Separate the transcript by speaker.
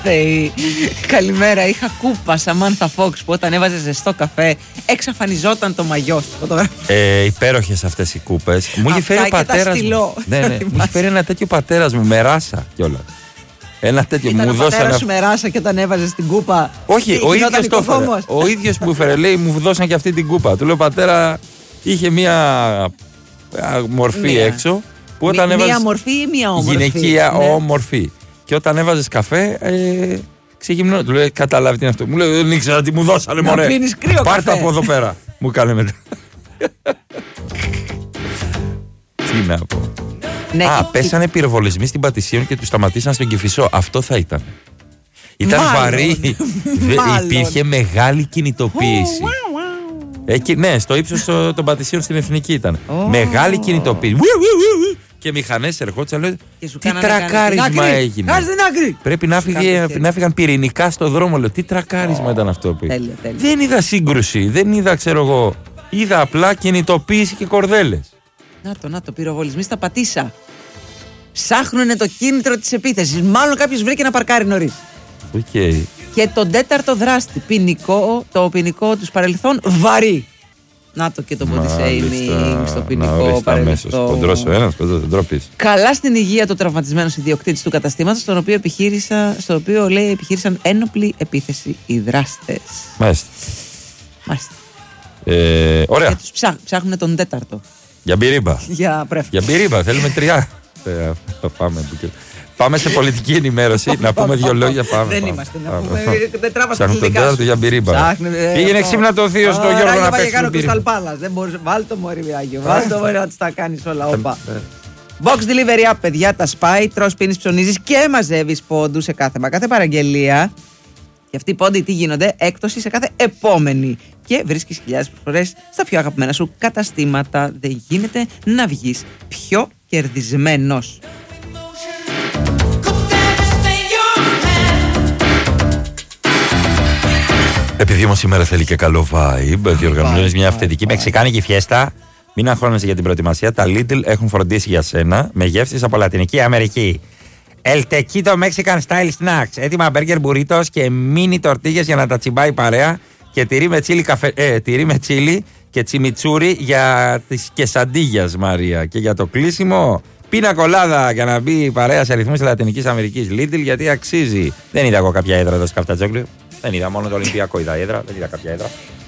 Speaker 1: Καλημέρα, είχα κούπα Σαμάνθα Φόξ που όταν έβαζε ζεστό καφέ εξαφανιζόταν το μαγιό στη φωτογραφία.
Speaker 2: Υπέροχες αυτές οι κούπες. Μου είχε φέρει ο πατέρας μου. Ναι, μου είχε φέρει ένα τέτοιο πατέρας μου με ράσα κιόλας. Ένα τέτοιο
Speaker 1: Ήταν
Speaker 2: μου
Speaker 1: ο πατέρας σου με ράσα και όταν έβαζε την κούπα.
Speaker 2: Όχι, ο ίδιος το έφερε. Ο ίδιος που έφερε, λέει, μου δώσαν και αυτή την κούπα. Του λέω, πατέρα, είχε μία μορφή έξω. Που όταν
Speaker 1: μία μορφή ή μία όμορφη?
Speaker 2: Γυναικεία όμορφη. Και όταν έβαζες καφέ, ξεγυμνώ. Του λέει, καταλάβει τι είναι αυτό. Μου λέει, δεν ήξερα τι μου δώσανε, μωρέ. Πάρτε από εδώ πέρα. Μου έκανε μετά. Τι να πω.
Speaker 1: Ναι,
Speaker 2: πέσανε πυροβολισμοί στην Πατησίων και τους σταματήσαν στον Κηφισό. Αυτό θα ήταν. Ήταν βαρύ. Υπήρχε μεγάλη κινητοποίηση. Ναι, στο ύψος των Πατησίων στην Εθνική ήταν. Μεγάλη κινητοποίηση. Και μηχανές ερχόντουσαν. Τι τρακάρισμα έγινε. Πρέπει να έφυγαν πυρηνικά στο δρόμο. Λέω, τι τρακάρισμα ήταν αυτό που
Speaker 1: είδα.
Speaker 2: Δεν είδα σύγκρουση. Δεν είδα, ξέρω εγώ. Είδα απλά κινητοποίηση και κορδέλες.
Speaker 1: Να το πυροβολισμοί στα Πατήσσα. Ψάχνουνε το κίνητρο της επίθεσης. Μάλλον κάποιος βρήκε να παρκάρει νωρίς. Και τον τέταρτο δράστη. Το ποινικό τους παρελθόν βαρύ. Να το και το body shaming στο ποινικό παρελθόν.
Speaker 2: Ποντρός ο ένας, δεν ντροπής.
Speaker 1: Καλά στην υγεία του τραυματισμένου ιδιοκτήτης του καταστήματος, στο οποίο λέει επιχείρησαν ένοπλη επίθεση οι δράστες.
Speaker 2: Μάλιστα. Ωραία.
Speaker 1: Και τους ψάχνουν τον τέταρτο.
Speaker 2: Για μπυρίμπα.
Speaker 1: Για
Speaker 2: μπυρίμπα, θέλουμε 3. Πάμε σε πολιτική ενημέρωση. Να πούμε 2 λόγια.
Speaker 1: Δεν είμαστε. Δεν τράβασαν
Speaker 2: τον τέταρτο για μπυρίμπα. Πήγαινε ξύπνα το θείο στο Γιώργο να παίξει.
Speaker 1: Κάνω Crystal Palace. Δεν μπορείς. Βάλ' το μωρί Άγιο. Βάλ' το μωρί να τις τα κάνεις όλα. Box delivery app, παιδιά, τα σπάει. Τρως, πίνεις, ψωνίζεις και μαζεύεις πόντους σε κάθε παραγγελία. Και αυτοί οι πόντοι τι γίνονται? Έκπτωση σε κάθε επόμενη. Και βρίσκεις χιλιάδες προσφορές στα πιο αγαπημένα σου καταστήματα. Δεν γίνεται να βγεις πιο κερδισμένος.
Speaker 2: Επειδή όμως σήμερα θέλει και καλό vibe, διοργανώνεις μια αυθεντική μεξικάνικη φιέστα. Μην αγχώνεσαι για την προετοιμασία. Τα Lidl έχουν φροντίσει για σένα με γεύσεις από Λατινική Αμερική. El Tequito Mexican Style Snacks. Έτοιμα μπέργκερ μπουρίτος και μίνι τορτίγες για να τα τσιμπάει παρέα. Και τυρί με τσίλι και τσιμιτσούρι για τις κεσαντίγιας, Μαρία. Και για το κλείσιμο, πίνα κολάδα για να μπει παρέα σε ρυθμούς της Λατινικής Αμερικής. Lidl, γιατί αξίζει. Δεν είδα εγώ κάποια έδρα εδώ στο Καφτατζόγλιο. Δεν είδα, μόνο το Ολυμπιακό είδα έδρα. Δεν είδα κάποια έδρα.